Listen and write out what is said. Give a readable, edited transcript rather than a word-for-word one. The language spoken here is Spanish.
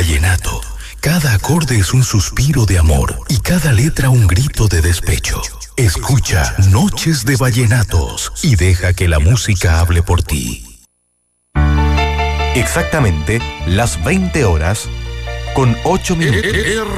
vallenato. Cada acorde es un suspiro de amor y cada letra un grito de despecho. Escucha Noches de Vallenatos y deja que la música hable por ti. Exactamente las 20 horas con 8 minutos.